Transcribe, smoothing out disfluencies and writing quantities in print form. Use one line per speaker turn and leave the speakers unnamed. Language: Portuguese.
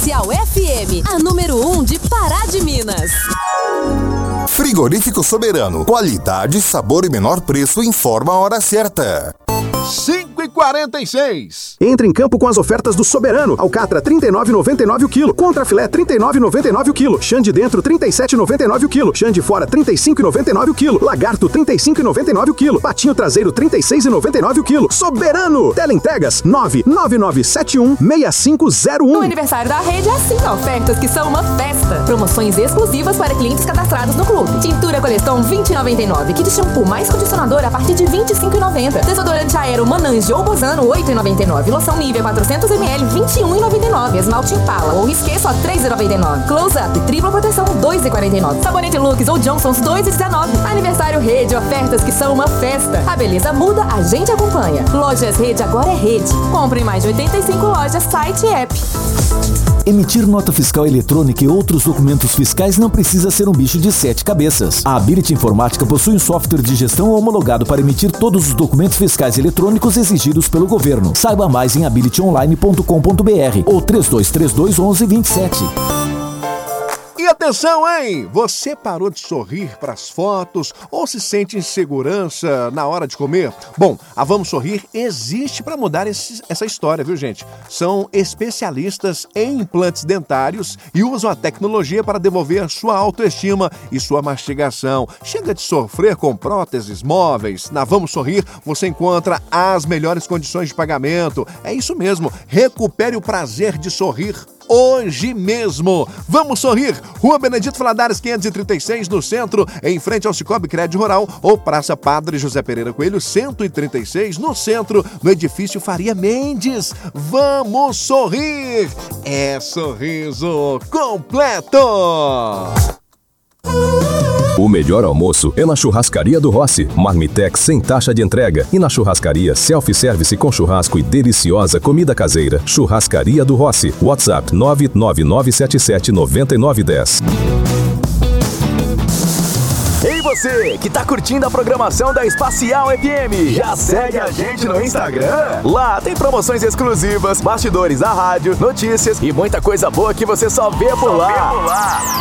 Espacial FM, a número 1 de Pará de Minas.
Frigorífico Soberano. Qualidade, sabor e menor preço. Informa a hora certa.
5h46.
Entre em campo com as ofertas do Soberano. Alcatra, R$ 39,99 o quilo. Contrafilé, R$ 39,99 o quilo. Chã de dentro, R$ 37,99 o quilo. Chã de fora, R$ 35,99 o quilo. Lagarto, R$ 35,99 o quilo. Patinho traseiro, R$ 36,99 o quilo. Soberano. Teleentregas, 999716501.
O aniversário da rede é assim, ofertas que são uma festa. Promoções exclusivas para clientes cadastrados no clube. Tintura Coleton, R$ 20,99. Kit shampoo mais condicionador a partir de R$ 25,90. Desodorante Aero Manange ou Bozano, R$ 8,99. Loção Nivea 400ml, R$ 21,99. Esmalte Impala ou Risqué, só R$ 3,99. Close Up Tripla Proteção, R$ 2,49. Sabonete Lux ou Johnson's, R$ 2,19. Aniversário Rede, ofertas que são uma festa. A beleza muda, a gente acompanha. Lojas Rede agora é Rede. Compre em mais de 85 lojas, site e app.
Emitir nota fiscal eletrônica e outros documentos fiscais não precisa ser um bicho de 7 cabeças. A Ability Informática possui um software de gestão homologado para emitir todos os documentos fiscais eletrônicos exigidos pelo governo. Saiba mais em abilityonline.com.br ou 3232 1127.
E atenção, hein? Você parou de sorrir para as fotos ou se sente insegurança na hora de comer? Bom, a Vamos Sorrir existe para mudar essa história, viu, gente? São especialistas em implantes dentários e usam a tecnologia para devolver a sua autoestima e sua mastigação. Chega de sofrer com próteses móveis. Na Vamos Sorrir você encontra as melhores condições de pagamento. É isso mesmo, recupere o prazer de sorrir hoje mesmo. Vamos Sorrir, Rua Benedito Valadares 536, no centro, em frente ao Cicobi Crédito Rural, ou Praça Padre José Pereira Coelho 136, no centro, no edifício Faria Mendes. Vamos sorrir! É sorriso completo!
O melhor almoço é na Churrascaria do Rossi. Marmitex sem taxa de entrega. E na churrascaria, self-service com churrasco e deliciosa comida caseira. Churrascaria do Rossi. WhatsApp 999779910.
Ei você, que tá curtindo a programação da Espacial FM, já segue a gente no Instagram? Lá tem promoções exclusivas, bastidores da rádio, notícias e muita coisa boa que você só vê por lá.